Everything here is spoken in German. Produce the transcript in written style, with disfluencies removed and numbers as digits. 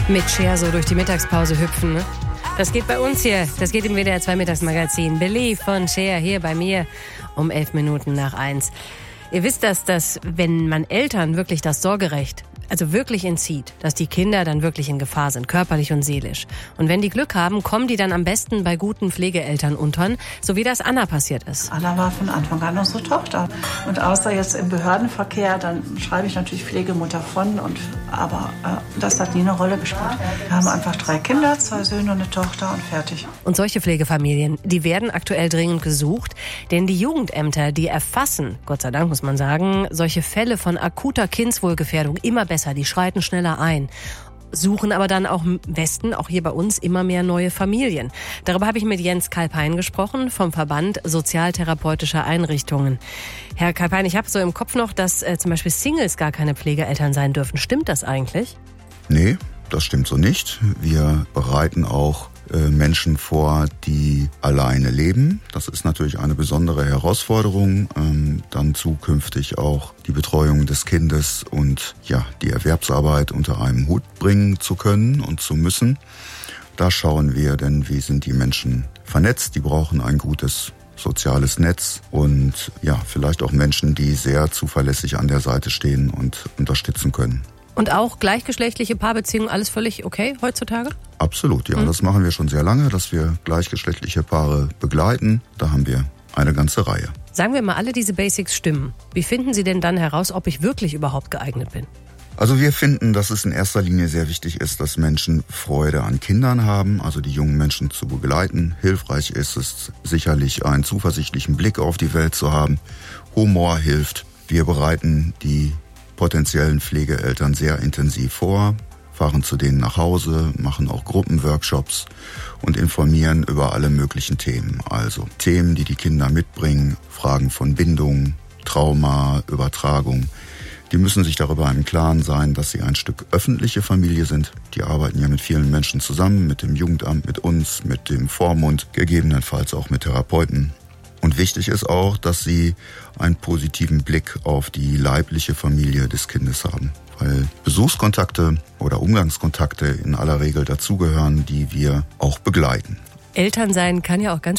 Mit Cher so durch die Mittagspause hüpfen, ne? Das geht bei uns hier. Das geht im WDR 2 Mittagsmagazin. Believe von Cher hier bei mir um 11:11. Ihr wisst, dass wenn man Eltern wirklich das Sorgerecht wirklich entzieht, dass die Kinder dann wirklich in Gefahr sind, körperlich und seelisch. Und wenn die Glück haben, kommen die dann am besten bei guten Pflegeeltern unter, so wie das Anna passiert ist. Anna war von Anfang an unsere Tochter. Und außer jetzt im Behördenverkehr, dann schreibe ich natürlich Pflegemutter von. Aber das hat nie eine Rolle gespielt. Wir haben einfach 3 Kinder, 2 Söhne und eine Tochter und fertig. Und solche Pflegefamilien, die werden aktuell dringend gesucht. Denn die Jugendämter, die erfassen, Gott sei Dank muss man sagen, solche Fälle von akuter Kindswohlgefährdung immer besser. Die schreiten schneller ein. Suchen aber dann auch im Westen, auch hier bei uns, immer mehr neue Familien. Darüber habe ich mit Jens Kalpein gesprochen vom Verband Sozialtherapeutischer Einrichtungen. Herr Kalpein, ich habe so im Kopf noch, dass zum Beispiel Singles gar keine Pflegeeltern sein dürfen. Stimmt das eigentlich? Nee, das stimmt so nicht. Wir bereiten auch Menschen vor, die alleine leben. Das ist natürlich eine besondere Herausforderung, dann zukünftig auch die Betreuung des Kindes und die Erwerbsarbeit unter einem Hut bringen zu können und zu müssen. Da schauen wir denn, wie sind die Menschen vernetzt. Die brauchen ein gutes soziales Netz und vielleicht auch Menschen, die sehr zuverlässig an der Seite stehen und unterstützen können. Und auch gleichgeschlechtliche Paarbeziehungen, alles völlig okay heutzutage? Absolut, ja. Das machen wir schon sehr lange, dass wir gleichgeschlechtliche Paare begleiten. Da haben wir eine ganze Reihe. Sagen wir mal, alle diese Basics stimmen. Wie finden Sie denn dann heraus, ob ich wirklich überhaupt geeignet bin? Also wir finden, dass es in erster Linie sehr wichtig ist, dass Menschen Freude an Kindern haben, also die jungen Menschen zu begleiten. Hilfreich ist es sicherlich, einen zuversichtlichen Blick auf die Welt zu haben. Humor hilft. Wir bereiten die potenziellen Pflegeeltern sehr intensiv vor, fahren zu denen nach Hause, machen auch Gruppenworkshops und informieren über alle möglichen Themen. Also Themen, die die Kinder mitbringen, Fragen von Bindung, Trauma, Übertragung. Die müssen sich darüber im Klaren sein, dass sie ein Stück öffentliche Familie sind. Die arbeiten ja mit vielen Menschen zusammen, mit dem Jugendamt, mit uns, mit dem Vormund, gegebenenfalls auch mit Therapeuten. Und wichtig ist auch, dass sie einen positiven Blick auf die leibliche Familie des Kindes haben. Weil Besuchskontakte oder Umgangskontakte in aller Regel dazugehören, die wir auch begleiten. Eltern sein kann ja auch ganz